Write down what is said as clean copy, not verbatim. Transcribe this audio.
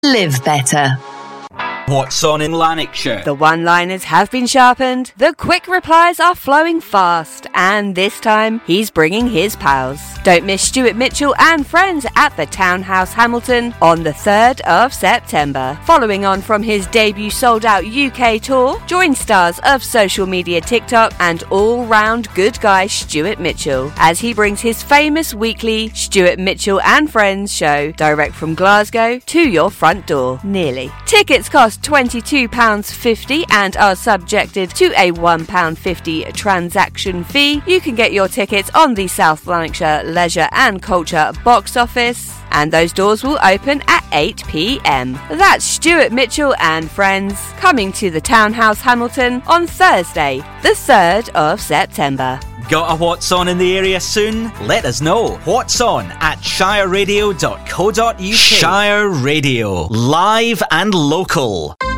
Live better. What's on in Lanarkshire? The one-liners have been sharpened, the quick replies are flowing fast, and this time he's bringing his pals. Don't miss Stuart Mitchell and friends at the Townhouse Hamilton on the 3rd of September. Following on from his debut sold-out UK tour, join stars of social media TikTok and all-round good guy Stuart Mitchell as he brings his famous weekly Stuart Mitchell and Friends show direct from Glasgow to your front door, nearly. Tickets cost £22.50 and are subjected to a £1.50 transaction fee. You can get your tickets on the South Lanarkshire Leisure and Culture box office, and those doors will open at 8 p.m. That's Stuart Mitchell and Friends coming to the Townhouse Hamilton on Thursday, the 3rd of September. Got a What's On in the area soon? Let us know. What's On at shireradio.co.uk. Shire Radio. Live and local.